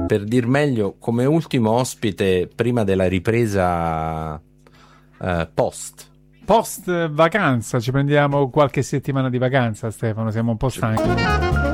per dir meglio, come ultimo ospite prima della ripresa Post vacanza, ci prendiamo qualche settimana di vacanza, Stefano, siamo un po' stanchi.